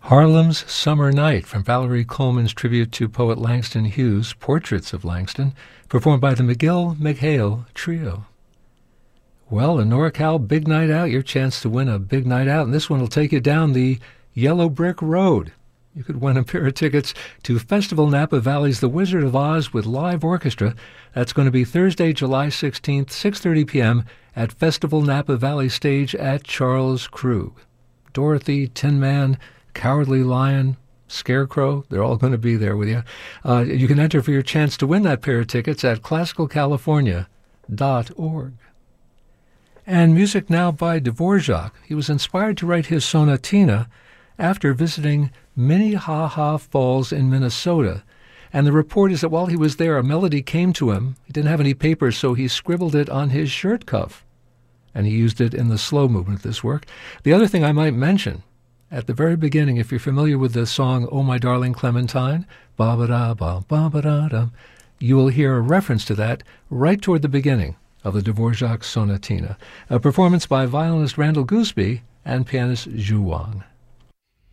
Harlem's Summer Night from Valerie Coleman's tribute to poet Langston Hughes, Portraits of Langston, performed by the McGill-McHale Trio. Well, a NorCal Big Night Out, your chance to win a big night out, and this one will take you down the Yellow Brick Road. You could win a pair of tickets to Festival Napa Valley's The Wizard of Oz with live orchestra. That's going to be Thursday, July 16th, 6:30 p.m. at Festival Napa Valley Stage at Charles Krug. Dorothy, Tin Man, Cowardly Lion, Scarecrow, they're all going to be there with you. You can enter for your chance to win that pair of tickets at classicalcalifornia.org. And music now by Dvorak. He was inspired to write his sonatina after visiting Minnehaha Falls in Minnesota. And the report is that while he was there, a melody came to him. He didn't have any paper, so he scribbled it on his shirt cuff. And he used it in the slow movement of this work. The other thing I might mention, at the very beginning, if you're familiar with the song "Oh My Darling Clementine," ba-ba-da-ba-ba-da-dum, you will hear a reference to that right toward the beginning of the Dvorak Sonatina, a performance by violinist Randall Gooseby and pianist Zhu Wang.